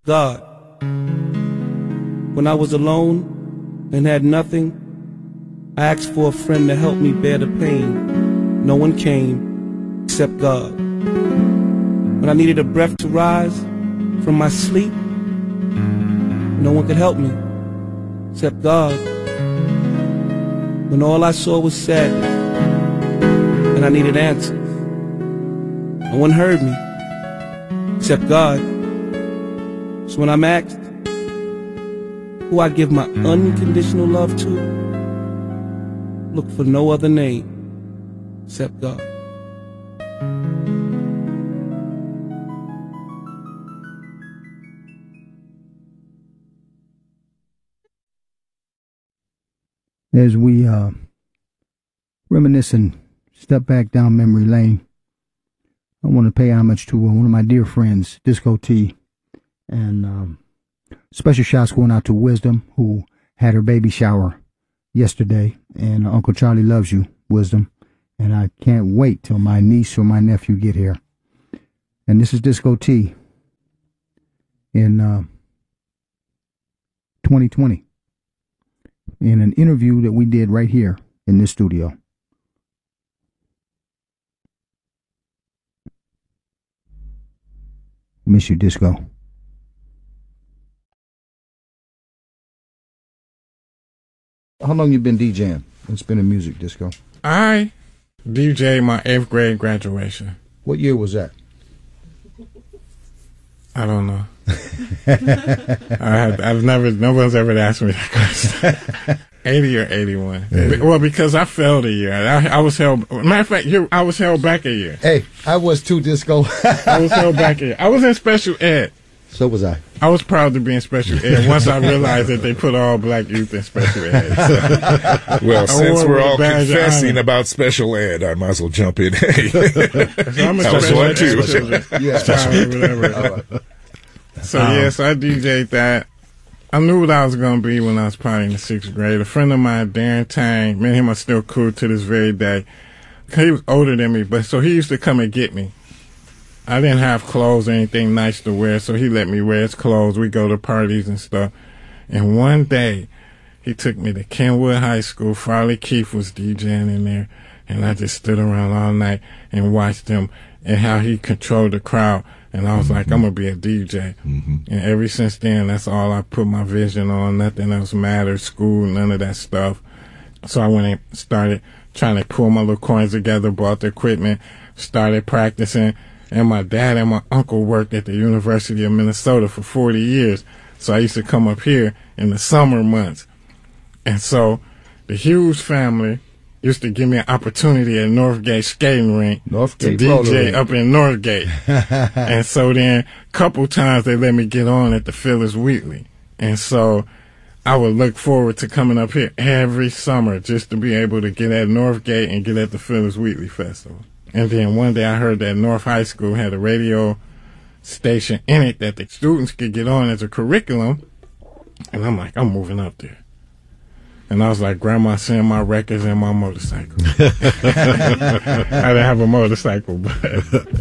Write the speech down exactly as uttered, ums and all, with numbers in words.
God. When I was alone and had nothing, I asked for a friend to help me bear the pain. No one came except God. When I needed a breath to rise from my sleep, no one could help me except God. When all I saw was sadness and I needed answers, no one heard me except God. So when I'm asked who I give my unconditional love to, look for no other name except God. As we uh, reminisce and step back down memory lane, I want to pay homage to uh, one of my dear friends, Disco T, and um, special shouts going out to Wisdom, who had her baby shower yesterday, and Uncle Charlie loves you, Wisdom, and I can't wait till my niece or my nephew get here. And this is Disco T in uh, twenty twenty. In an interview that we did right here in this studio. Miss you, Disco. How long you been DJing and spinning music, Disco? I D J'd my eighth grade graduation. What year was that? I don't know. I have, I've never, no one's ever asked me that question. eighty or eighty-one. Yeah. Well, because I failed a year. I, I was held, matter of fact, you, I was held back a year. Hey, I was too, Disco. I was held back a year. I was in special ed. So was I. I was proud to be in special ed once I realized that they put all black youth in special ed. So well, since we're all confessing about special ed, I might as well jump in. Hey. So I'm a I was one too. Yeah. Whatever. So, um, yes, I D J'd that. I knew what I was going to be when I was probably in the sixth grade. A friend of mine, Darren Tang, me and him are still cool to this very day. He was older than me, but so he used to come and get me. I didn't have clothes or anything nice to wear, so he let me wear his clothes. We go to parties and stuff. And one day, he took me to Kenwood High School. Farley Keith was DJing in there, and I just stood around all night and watched him and how he controlled the crowd. And I was mm-hmm. like, I'm going to be a D J. Mm-hmm. And ever since then, that's all I put my vision on. Nothing else mattered, school, none of that stuff. So I went and started trying to pull my little coins together, bought the equipment, started practicing. And my dad and my uncle worked at the University of Minnesota for forty years. So I used to come up here in the summer months. And so the Hughes family used to give me an opportunity at Northgate Skating Rink Northgate, to D J up in Northgate. And so then a couple times they let me get on at the Phyllis Wheatley. And so I would look forward to coming up here every summer just to be able to get at Northgate and get at the Phyllis Wheatley Festival. And then one day I heard that North High School had a radio station in it that the students could get on as a curriculum. And I'm like, I'm moving up there. And I was like, Grandma, send my records and my motorcycle. I didn't have a motorcycle, but